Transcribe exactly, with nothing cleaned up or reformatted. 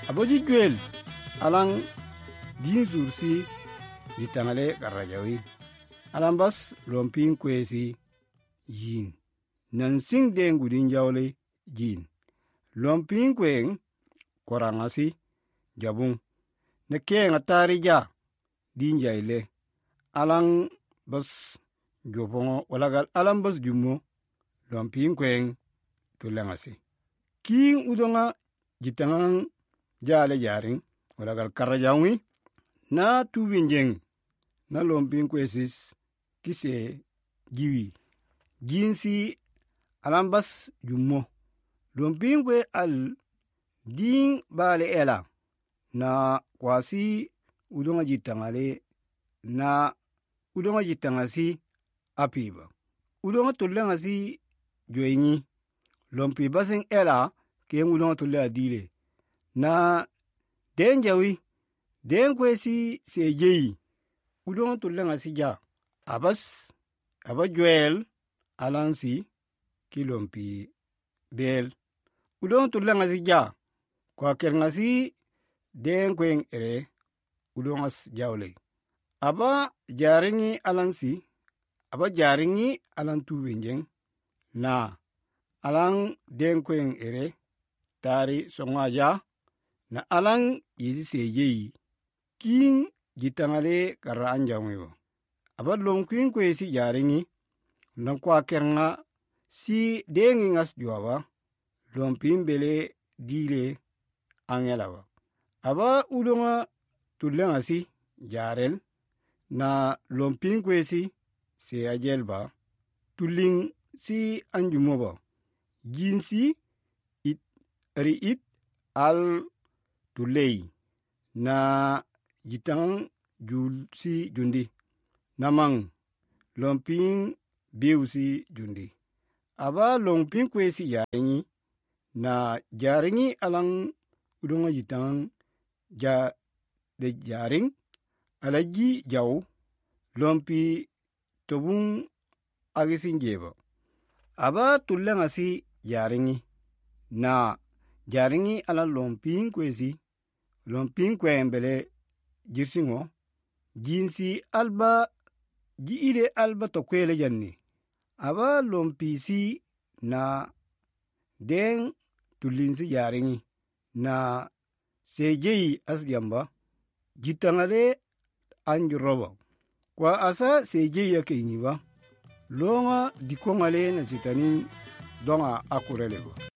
aboji gwel alang din zursi ditangale karajawi alang bas lompin kwesi yin nan sing den gudin jawle yin lompin kwen korangasi jabung ne kenga tarija din jaile alang bas jopongo walagal alang bas jummo lompin kwen tulangasi king udonga jitangang jale jaring walagal karajawi na tuwinjeng na lompin kwesis kise jiwi jinsi alambas jummo lompin kwe al din bale ela na kwasi udonga jitangale na udonga jitangasi apiba udonga tulangasi joyni lompi basing ela ke udonga tulle adile na denjawi den kwesi sejei udonga tulangasi ja abas aba joel alansi kilompi bel udonga tulangasi ja kwa kerngasi den kwen ere udongas jawle aba jaringi alansi aba jaringi alan tuwenjeng na alang den kwen ere tari songaja na alang yisi sejei king jitangale kara anjangwewa aba lomkwin kwesi jaringi na kwa kernga si dengi ngas juaba lompin bele dile angelawa aba udonga tulangasi jarel na lompin kwesi se ajelba tuling si anjumoba jinsi it riit al tulei na jitang jul si jundi namang lompin biu si jundi aba lompin kwesi jaringi na jaringi alang udonga jitang ja de jaring alaji jaw lompi tobung agisin jeba aba tulangasi jaringi na jaringi ala lompin kwesi lompin kwembele jirsingo jinsi alba ji ide alba to kwele janni aba lompi si na den tulinsi jaringi na sejei asjamba jitangale anjuroba kwa asa sejei yake inyiba longa dikongale na sitanin donga akurelego